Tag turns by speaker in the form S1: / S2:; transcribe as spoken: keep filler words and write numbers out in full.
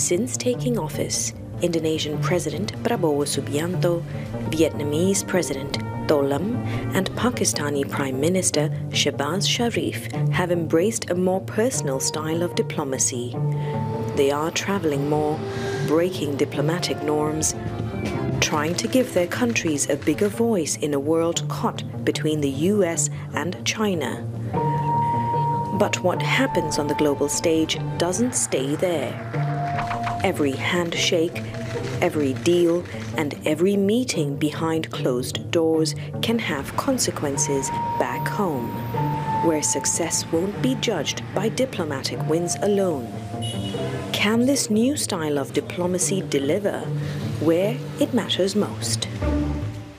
S1: Since taking office, Indonesian President Prabowo Subianto, Vietnamese President Tô Lâm, and Pakistani Prime Minister Shehbaz Sharif have embraced a more personal style of diplomacy. They are traveling more, breaking diplomatic norms, trying to give their countries a bigger voice in a world caught between the U S and China. But what happens on the global stage doesn't stay there. Every handshake, every deal, and every meeting behind closed doors can have consequences back home, where success won't be judged by diplomatic wins alone. Can this new style of diplomacy deliver where it matters most?